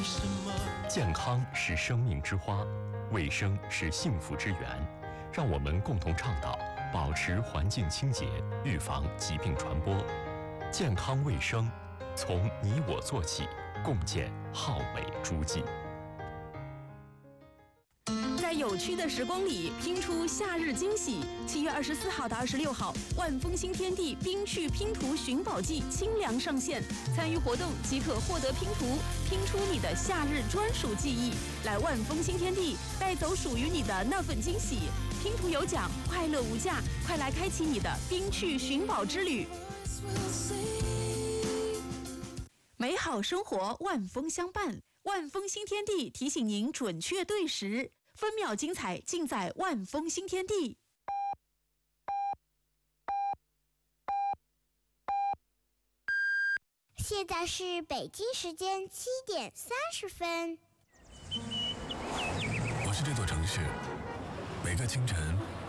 健康是生命之花，卫生是幸福之源。让我们共同倡导保持环境清洁，预防疾病传播。健康卫生，从你我做起，共建浩美诸暨。 在有趣的时光里拼出夏日惊喜。7月24号到26号，万丰新天地冰趣拼图寻宝季清凉上线，参与活动即可获得拼图，拼出你的夏日专属记忆。来万丰新天地，带走属于你的那份惊喜。拼图有奖，快乐无价，快来开启你的冰趣寻宝之旅。美好生活，万丰相伴。万丰新天地提醒您准确对时，分秒精彩尽在万丰新天地。 现在是北京时间7点30分。 我是这座城市，每个清晨